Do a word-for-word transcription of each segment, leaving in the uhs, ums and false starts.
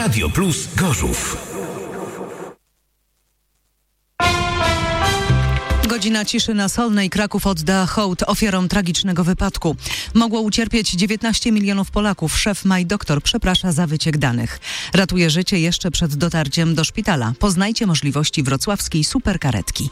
Radio Plus Gorzów. Godzina ciszy na Solnej. Kraków odda hołd ofiarom tragicznego wypadku. Mogło ucierpieć dziewiętnaście milionów Polaków. Szef MyDoktor przeprasza za wyciek danych. Ratuje życie jeszcze przed dotarciem do szpitala. Poznajcie możliwości wrocławskiej superkaretki.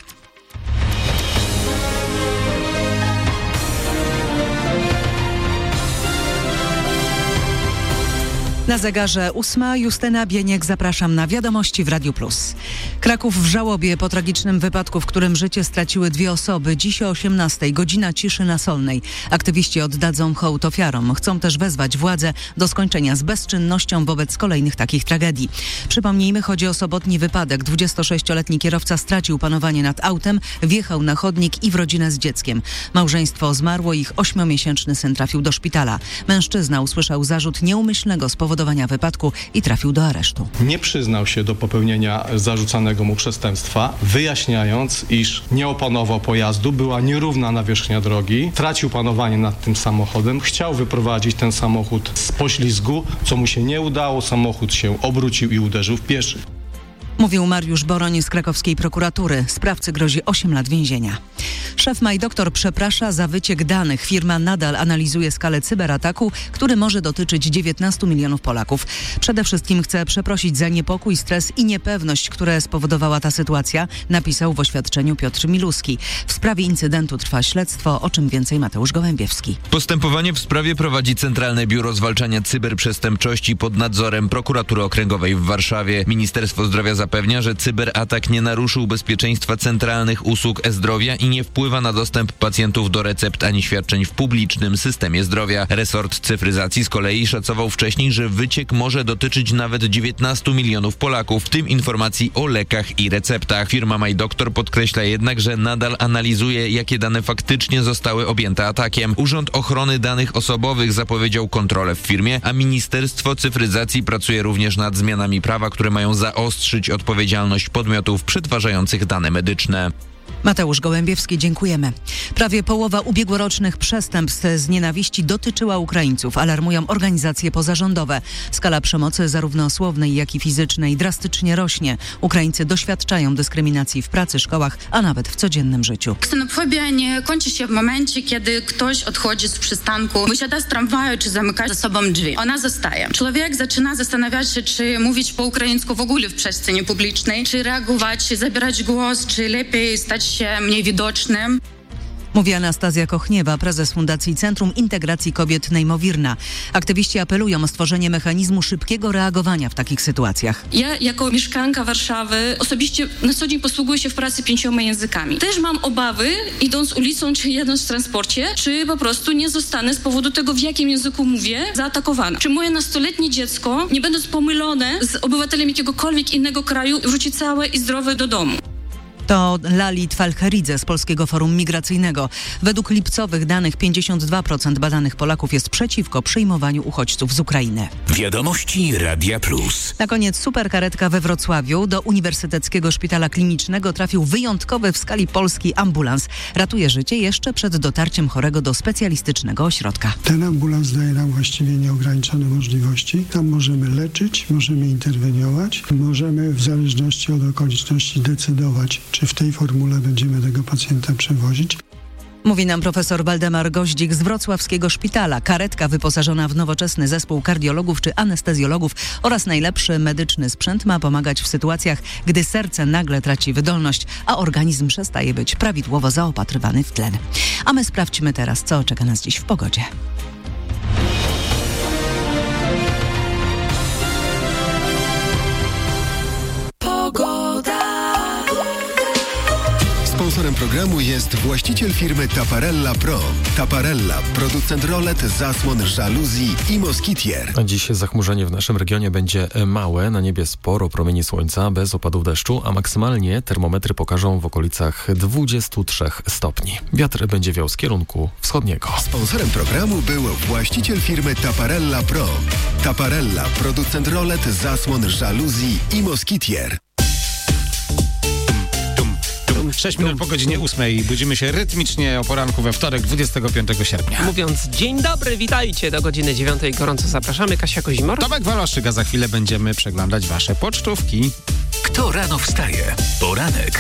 Na zegarze ósma. Justyna Bieniek, zapraszam na wiadomości w Radiu Plus. Kraków w żałobie po tragicznym wypadku, w którym życie straciły dwie osoby. Dziś o osiemnastej. Godzina ciszy na Solnej. Aktywiści oddadzą hołd ofiarom. Chcą też wezwać władze do skończenia z bezczynnością wobec kolejnych takich tragedii. Przypomnijmy, chodzi o sobotni wypadek. dwudziestosześcioletni kierowca stracił panowanie nad autem, wjechał na chodnik i w rodzinę z dzieckiem. Małżeństwo zmarło, ich ośmiomiesięczny syn trafił do szpitala. Mężczyzna usłyszał zarzut nieumyślnego spowodowania wypadku i trafił do aresztu. Nie przyznał się do popełnienia zarzucanego mu przestępstwa, wyjaśniając, iż nie opanował pojazdu, była nierówna nawierzchnia drogi, tracił panowanie nad tym samochodem, chciał wyprowadzić ten samochód z poślizgu, co mu się nie udało, samochód się obrócił i uderzył w pieszych. Mówił Mariusz Boroń z krakowskiej prokuratury. Sprawcy grozi osiem lat więzienia. Szef MyDoktor przeprasza za wyciek danych. Firma nadal analizuje skalę cyberataku, który może dotyczyć dziewiętnastu milionów Polaków. Przede wszystkim chce przeprosić za niepokój, stres i niepewność, które spowodowała ta sytuacja, napisał w oświadczeniu Piotr Miluski. W sprawie incydentu trwa śledztwo, o czym więcej Mateusz Gołębiewski. Postępowanie w sprawie prowadzi Centralne Biuro Zwalczania Cyberprzestępczości pod nadzorem Prokuratury Okręgowej w Warszawie. Ministerstwo Zdrowia zapewnia, że cyberatak nie naruszył bezpieczeństwa centralnych usług e-zdrowia i nie wpływa na dostęp pacjentów do recept ani świadczeń w publicznym systemie zdrowia. Resort cyfryzacji z kolei szacował wcześniej, że wyciek może dotyczyć nawet dziewiętnastu milionów Polaków, w tym informacji o lekach i receptach. Firma MyDoktor podkreśla jednak, że nadal analizuje, jakie dane faktycznie zostały objęte atakiem. Urząd Ochrony Danych Osobowych zapowiedział kontrolę w firmie, a Ministerstwo Cyfryzacji pracuje również nad zmianami prawa, które mają zaostrzyć odpowiedzialność podmiotów przetwarzających dane medyczne. Mateusz Gołębiewski, dziękujemy. Prawie połowa ubiegłorocznych przestępstw z nienawiści dotyczyła Ukraińców, alarmują organizacje pozarządowe. Skala przemocy zarówno słownej, jak i fizycznej drastycznie rośnie. Ukraińcy doświadczają dyskryminacji w pracy, szkołach, a nawet w codziennym życiu. Ksenofobia nie kończy się w momencie, kiedy ktoś odchodzi z przystanku, wysiada z tramwaju czy zamyka za sobą drzwi. Ona zostaje. Człowiek zaczyna zastanawiać się, czy mówić po ukraińsku w ogóle w przestrzeni publicznej, czy reagować, czy zabierać głos, czy lepiej stać się mniej widocznym. Mówi Anastazja Kochniewa, prezes Fundacji Centrum Integracji Kobiet Nejmowirna. Aktywiści apelują o stworzenie mechanizmu szybkiego reagowania w takich sytuacjach. Ja jako mieszkanka Warszawy osobiście na co dzień posługuję się w pracy pięcioma językami. Też mam obawy, idąc ulicą czy jadąc w transporcie, czy po prostu nie zostanę z powodu tego, w jakim języku mówię, zaatakowana. Czy moje nastoletnie dziecko, nie będąc pomylone z obywatelem jakiegokolwiek innego kraju, wróci całe i zdrowe do domu. To Lali Twalcheridze z Polskiego Forum Migracyjnego. Według lipcowych danych pięćdziesiąt dwa procent badanych Polaków jest przeciwko przyjmowaniu uchodźców z Ukrainy. Wiadomości Radia Plus. Na koniec superkaretka we Wrocławiu. Do Uniwersyteckiego Szpitala Klinicznego trafił wyjątkowy w skali Polski ambulans. Ratuje życie jeszcze przed dotarciem chorego do specjalistycznego ośrodka. Ten ambulans daje nam właściwie nieograniczone możliwości. Tam możemy leczyć, możemy interweniować, możemy w zależności od okoliczności decydować, czy w tej formule będziemy tego pacjenta przewozić. Mówi nam profesor Waldemar Goździk z wrocławskiego szpitala. Karetka wyposażona w nowoczesny zespół kardiologów czy anestezjologów oraz najlepszy medyczny sprzęt ma pomagać w sytuacjach, gdy serce nagle traci wydolność, a organizm przestaje być prawidłowo zaopatrywany w tlen. A my sprawdźmy teraz, co czeka nas dziś w pogodzie. Sponsorem programu jest właściciel firmy Taparella Pro. Taparella, producent rolet, zasłon, żaluzji i moskitier. Dziś zachmurzenie w naszym regionie będzie małe. Na niebie sporo promieni słońca, bez opadów deszczu, a maksymalnie termometry pokażą w okolicach dwudziestu trzech stopni. Wiatr będzie wiał z kierunku wschodniego. Sponsorem programu był właściciel firmy Taparella Pro. Taparella, producent rolet, zasłon, żaluzji i moskitier. sześć minut po godzinie ósmej. Budzimy się rytmicznie o poranku we wtorek, dwudziestego piątego sierpnia. Mówiąc dzień dobry, witajcie do godziny dziewiątej. Gorąco zapraszamy. Kasia Kozimor. Tomek Waloszyk, a za chwilę będziemy przeglądać wasze pocztówki. Kto rano wstaje? Poranek